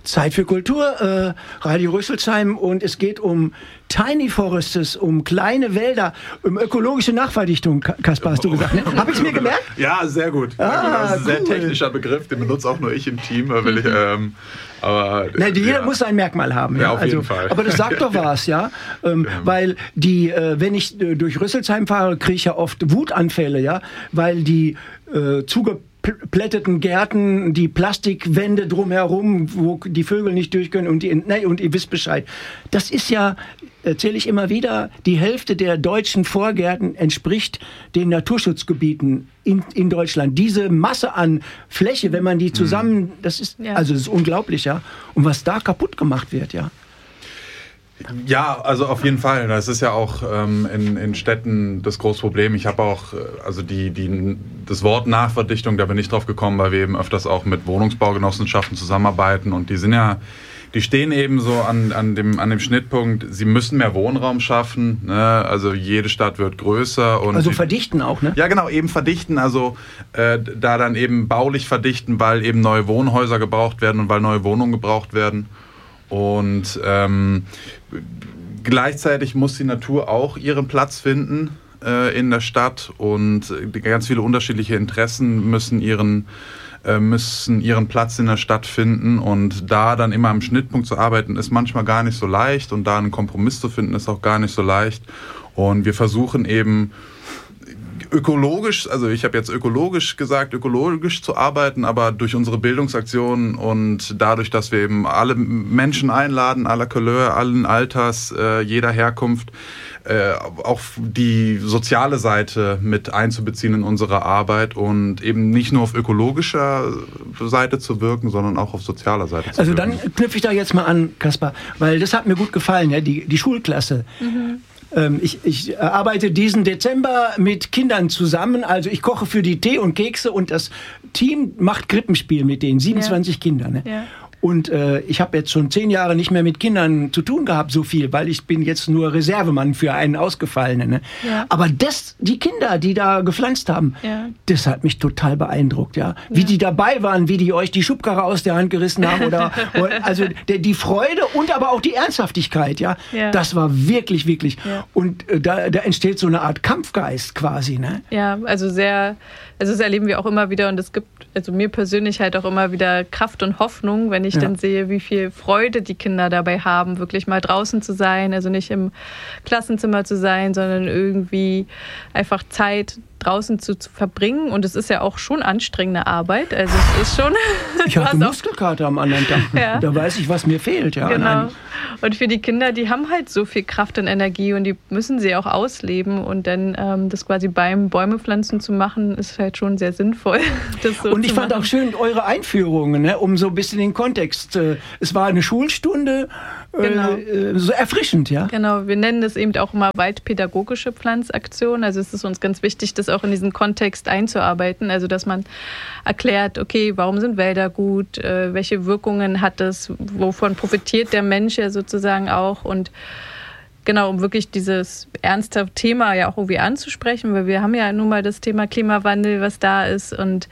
Zeit für Kultur, Radio Rüsselsheim, und es geht um Tiny Forests, um kleine Wälder, um ökologische Nachverdichtung, Kaspar, hast du gesagt, ne? Habe ich es mir gemerkt? Ja, sehr gut. Das ist ein sehr technischer Begriff, den benutze auch nur ich im Team, weil ich... Aber, jeder muss sein Merkmal haben. Ja, auf jeden Fall. Aber das sagt doch was, ja. Weil wenn ich durch Rüsselsheim fahre, kriege ich ja oft Wutanfälle, ja, weil die zugeplätteten Gärten, die Plastikwände drumherum, wo die Vögel nicht durch können und ihr wisst Bescheid. Das ist ja, erzähle ich immer wieder, die Hälfte der deutschen Vorgärten entspricht den Naturschutzgebieten in Deutschland. Diese Masse an Fläche, wenn man die zusammen, das ist unglaublich, ja. Und was da kaputt gemacht wird, ja. Ja, also auf jeden Fall. Das ist ja auch in Städten das große Problem. Ich habe auch, also das Wort Nachverdichtung, da bin ich drauf gekommen, weil wir eben öfters auch mit Wohnungsbaugenossenschaften zusammenarbeiten, und die stehen eben so an dem Schnittpunkt, sie müssen mehr Wohnraum schaffen, ne? Also jede Stadt wird größer. Und also verdichten auch, ne? Ja, genau, eben verdichten, also da dann eben baulich verdichten, weil eben neue Wohnhäuser gebraucht werden und weil neue Wohnungen gebraucht werden. Und gleichzeitig muss die Natur auch ihren Platz finden in der Stadt, und ganz viele unterschiedliche Interessen müssen ihren Platz in der Stadt finden, und da dann immer am Schnittpunkt zu arbeiten, ist manchmal gar nicht so leicht, und da einen Kompromiss zu finden, ist auch gar nicht so leicht. Und wir versuchen eben ökologisch, also ich habe jetzt ökologisch gesagt, ökologisch zu arbeiten, aber durch unsere Bildungsaktionen und dadurch, dass wir eben alle Menschen einladen, aller Couleur, allen Alters, jeder Herkunft, auch die soziale Seite mit einzubeziehen in unsere Arbeit und eben nicht nur auf ökologischer Seite zu wirken, sondern auch auf sozialer Seite zu wirken. Also dann knüpfe ich da jetzt mal an, Kaspar, weil das hat mir gut gefallen, ja, die Schulklasse. Mhm. Ich arbeite diesen Dezember mit Kindern zusammen, also ich koche für die Tee und Kekse, und das Team macht Krippenspiel mit denen, 27 Kinder. Ne? Ja. Und ich habe jetzt schon 10 Jahre nicht mehr mit Kindern zu tun gehabt, so viel, weil ich bin jetzt nur Reservemann für einen Ausgefallenen. Ne? Ja. Aber die Kinder, die da gepflanzt haben, das hat mich total beeindruckt. Ja? Wie die dabei waren, wie die euch die Schubkarre aus der Hand gerissen haben. Also die Freude und aber auch die Ernsthaftigkeit. Ja? Das war wirklich, wirklich. Ja. Und da entsteht so eine Art Kampfgeist quasi. Ne? Ja, also das erleben wir auch immer wieder, und es gibt also mir persönlich halt auch immer wieder Kraft und Hoffnung, wenn ich dann sehe, wie viel Freude die Kinder dabei haben, wirklich mal draußen zu sein, also nicht im Klassenzimmer zu sein, sondern irgendwie einfach Zeit draußen zu verbringen. Und es ist ja auch schon anstrengende Arbeit. Also es ist schon... Ich hatte Muskelkater am anderen Tag. Ja. Da weiß ich, was mir fehlt. Ja, genau. Und für die Kinder, die haben halt so viel Kraft und Energie, und die müssen sie auch ausleben. Und dann das quasi beim Bäumepflanzen zu machen, ist halt schon sehr sinnvoll. Das so und ich fand auch schön eure Einführungen, ne, um so ein bisschen den Kontext. Es war eine Schulstunde, so erfrischend, ja? Genau, wir nennen das eben auch immer waldpädagogische Pflanzaktion. Also es ist uns ganz wichtig, das auch in diesen Kontext einzuarbeiten. Also dass man erklärt, okay, warum sind Wälder gut, welche Wirkungen hat das, wovon profitiert der Mensch ja sozusagen auch, und genau, um wirklich dieses ernste Thema ja auch irgendwie anzusprechen, weil wir haben ja nun mal das Thema Klimawandel, was da ist, und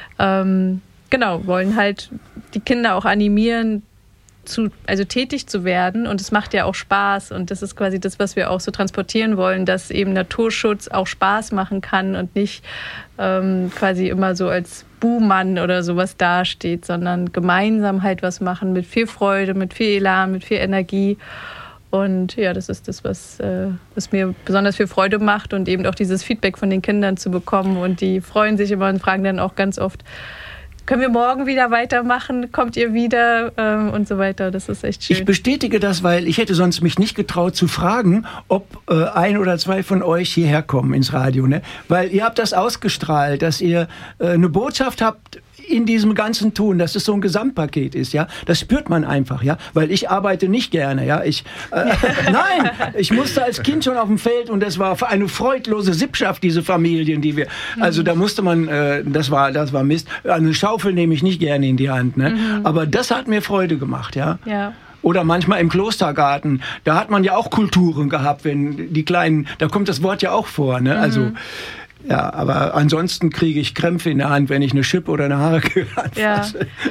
wollen halt die Kinder auch animieren, tätig zu werden, und es macht ja auch Spaß, und das ist quasi das, was wir auch so transportieren wollen, dass eben Naturschutz auch Spaß machen kann und nicht quasi immer so als Buhmann oder sowas dasteht, sondern gemeinsam halt was machen mit viel Freude, mit viel Elan, mit viel Energie. Und ja, das ist das, was mir besonders viel Freude macht, und eben auch dieses Feedback von den Kindern zu bekommen, und die freuen sich immer und fragen dann auch ganz oft, können wir morgen wieder weitermachen? Kommt ihr wieder? Und so weiter. Das ist echt schön. Ich bestätige das, weil ich hätte sonst mich nicht getraut zu fragen, ob ein oder zwei von euch hierher kommen ins Radio. Ne? Weil ihr habt das ausgestrahlt, dass ihr eine Botschaft habt in diesem ganzen Tun, dass es so ein Gesamtpaket ist, ja, das spürt man einfach, ja, weil ich arbeite nicht gerne, ja, nein, ich musste als Kind schon auf dem Feld, und das war eine freudlose Sippschaft, diese Familien, die wir, also da musste man, das war Mist, eine Schaufel nehme ich nicht gerne in die Hand, ne, aber das hat mir Freude gemacht, ja. Oder manchmal im Klostergarten, da hat man ja auch Kulturen gehabt, wenn die Kleinen, da kommt das Wort ja auch vor, ne, also ja, aber ansonsten kriege ich Krämpfe in der Hand, wenn ich eine Schippe oder eine Harke anfasse. Ja.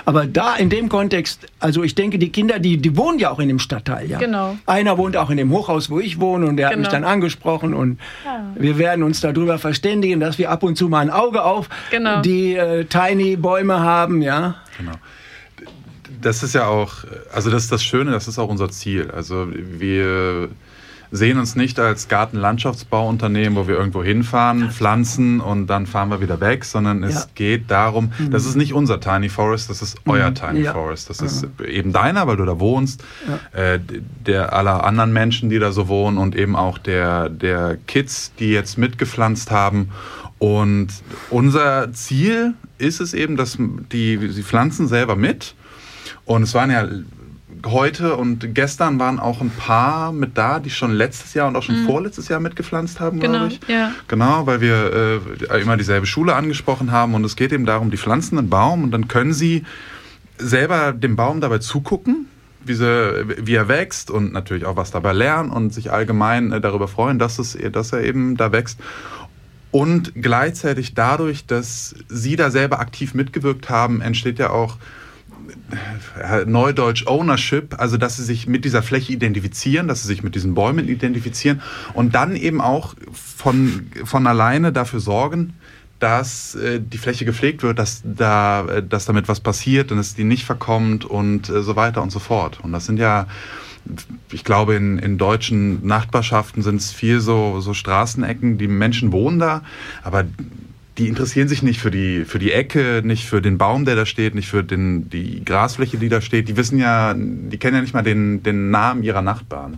Aber da in dem Kontext, also ich denke, die Kinder, die wohnen ja auch in dem Stadtteil. Ja? Genau. Einer wohnt auch in dem Hochhaus, wo ich wohne, und der hat mich dann angesprochen, und wir werden uns darüber verständigen, dass wir ab und zu mal ein Auge auf die Tiny-Bäume haben. Ja? Genau. Das ist ja auch, also das ist das Schöne, das ist auch unser Ziel. Also wir sehen uns nicht als Gartenlandschaftsbauunternehmen, wo wir irgendwo hinfahren, pflanzen und dann fahren wir wieder weg, sondern es geht darum, das ist nicht unser Tiny Forest, das ist euer Tiny Forest. Das ist eben deiner, weil du da wohnst, der aller anderen Menschen, die da so wohnen, und eben auch der Kids, die jetzt mitgepflanzt haben. Und unser Ziel ist es eben, dass sie pflanzen selber mit. Und es waren ja heute und gestern waren auch ein paar mit da, die schon letztes Jahr und auch schon vorletztes Jahr mitgepflanzt haben, glaube ich. Ja. Genau, weil wir immer dieselbe Schule angesprochen haben, und es geht eben darum, die pflanzen einen Baum und dann können sie selber dem Baum dabei zugucken, wie er wächst, und natürlich auch was dabei lernen und sich allgemein darüber freuen, dass er eben da wächst. Und gleichzeitig dadurch, dass sie da selber aktiv mitgewirkt haben, entsteht ja auch Neudeutsch Ownership, also dass sie sich mit dieser Fläche identifizieren, dass sie sich mit diesen Bäumen identifizieren und dann eben auch von alleine dafür sorgen, dass die Fläche gepflegt wird, dass damit was passiert und dass die nicht verkommt und so weiter und so fort. Und das sind ja, ich glaube, in deutschen Nachbarschaften sind es viel so Straßenecken, die Menschen wohnen da, aber die interessieren sich nicht für die Ecke, nicht für den Baum, der da steht, nicht für die Grasfläche, die da steht. Die kennen ja nicht mal den Namen ihrer Nachbarn.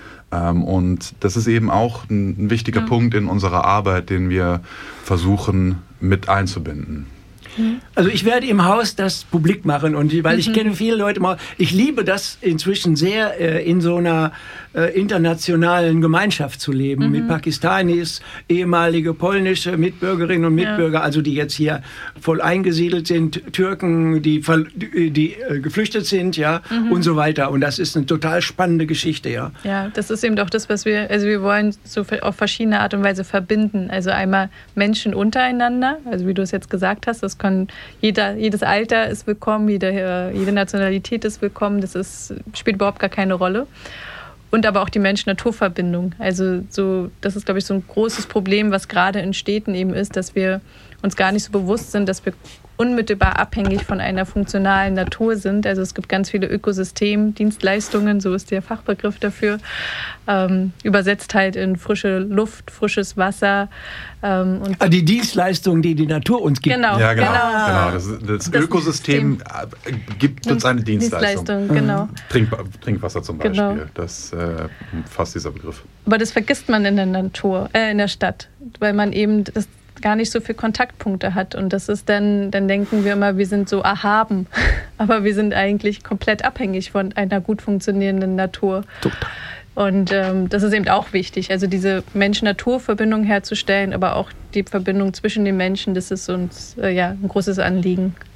Und das ist eben auch ein wichtiger Punkt in unserer Arbeit, den wir versuchen mit einzubinden. Also ich werde im Haus das publik machen, und weil ich kenne viele Leute mal, ich liebe das inzwischen sehr, in so einer internationalen Gemeinschaft zu leben, mit Pakistanis, ehemalige polnische Mitbürgerinnen und Mitbürger, also die jetzt hier voll eingesiedelt sind, Türken, die geflüchtet sind, und so weiter. Und das ist eine total spannende Geschichte, Ja, das ist eben auch das, was wir wollen so auf verschiedene Art und Weise verbinden. Also einmal Menschen untereinander, also wie du es jetzt gesagt hast, das kann jedes Alter ist willkommen, jede Nationalität ist willkommen, spielt überhaupt gar keine Rolle. Und aber auch die Mensch-Natur-Verbindung. Also das ist, glaube ich, so ein großes Problem, was gerade in Städten eben ist, dass wir uns gar nicht so bewusst sind, dass wir unmittelbar abhängig von einer funktionalen Natur sind. Also es gibt ganz viele Ökosystemdienstleistungen, so ist der Fachbegriff dafür, übersetzt halt in frische Luft, frisches Wasser. Und die Dienstleistungen, die die Natur uns gibt. Genau. Ja, genau. Das Ökosystem gibt uns eine Dienstleistung. Genau. Trinkwasser zum Beispiel, das fasst dieser Begriff. Aber das vergisst man in der Natur, in der Stadt, weil man eben gar nicht so viele Kontaktpunkte hat. Und das ist dann denken wir immer, wir sind so erhaben. Aber wir sind eigentlich komplett abhängig von einer gut funktionierenden Natur. Total. Und das ist eben auch wichtig, also diese Mensch-Natur-Verbindung herzustellen, aber auch die Verbindung zwischen den Menschen, das ist uns ein großes Anliegen.